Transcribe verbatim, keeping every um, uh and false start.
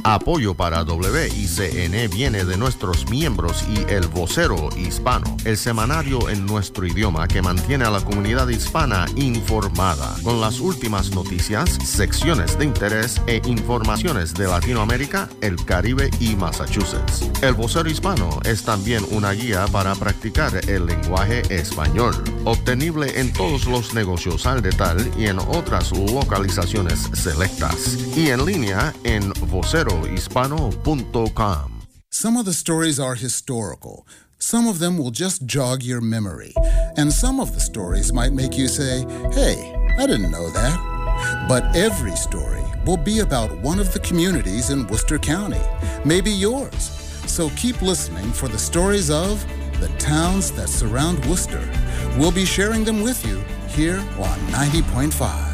Apoyo para W I C N viene de nuestros miembros y El Vocero Hispano, el semanario en nuestro idioma que mantiene a la comunidad hispana informada, con las últimas noticias, secciones de interés e informaciones de Latinoamérica, el Caribe y Massachusetts. El Vocero Hispano es también una guía para practicar el lenguaje español, obtenible en todos los negocios al detal y en otras localizaciones selectas, y en línea en vocero hispano punto com. Some of the stories are historical. Some of them will just jog your memory. And some of the stories might make you say, hey, I didn't know that. But every story will be about one of the communities in Worcester County, maybe yours. So keep listening for the stories of the towns that surround Worcester. We'll be sharing them with you here on ninety point five.